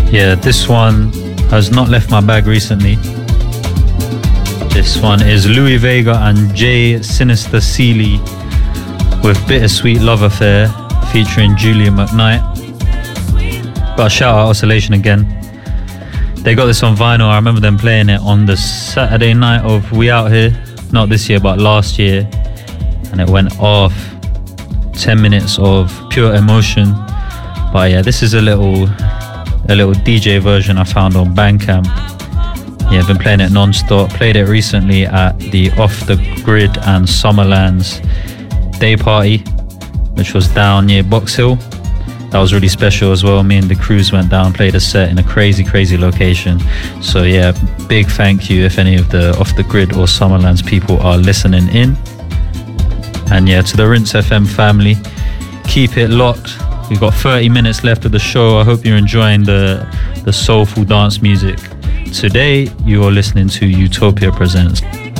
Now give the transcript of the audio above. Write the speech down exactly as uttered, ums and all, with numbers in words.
Yeah, this one has not left my bag recently. This one is Louis Vega and Jay Sinister Seeley with Bittersweet Love Affair featuring Julia McKnight. Got a shout out Oscillation again. They got this on vinyl. I remember them playing it on the Saturday night of We Out Here. Not this year, but last year. And it went off. ten minutes of pure emotion. But yeah, this is a little a little D J version I found on Bandcamp. Yeah, I've been playing it non-stop. Played it recently at the Off the Grid and Summerlands day party, which was down near Box Hill. That was really special as well. Me and the crews went down, played a set in a crazy, crazy location. So yeah, big thank you if any of the Off the Grid or Summerlands people are listening in. And yeah, to the Rinse F M family, keep it locked. We've got thirty minutes left of the show. I hope you're enjoying the, the soulful dance music. Today, you are listening to Utopia Presents.